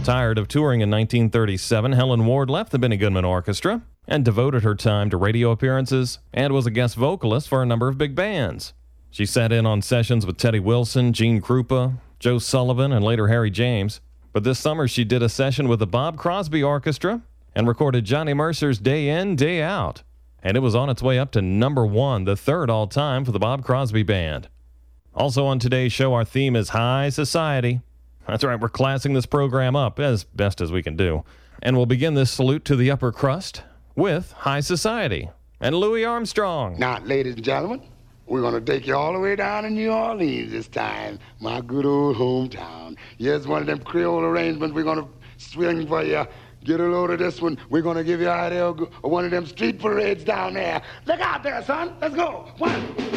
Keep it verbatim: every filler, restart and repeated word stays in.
Tired of touring in nineteen thirty-seven, Helen Ward left the Benny Goodman Orchestra and devoted her time to radio appearances and was a guest vocalist for a number of big bands. She sat in on sessions with Teddy Wilson, Gene Krupa, Joe Sullivan, and later Harry James. But this summer she did a session with the Bob Crosby Orchestra and recorded Johnny Mercer's Day In, Day Out. And it was on its way up to number one, the third all-time for the Bob Crosby Band. Also on today's show, our theme is High Society. That's right, we're classing this program up as best as we can do. And we'll begin this salute to the upper crust with High Society and Louis Armstrong. Now, ladies and gentlemen, we're going to take you all the way down to New Orleans this time, my good old hometown. Here's one of them Creole arrangements we're going to swing for you. Get a load of this one. We're going to give you an idea of one of them street parades down there. Look out there, son. Let's go. One.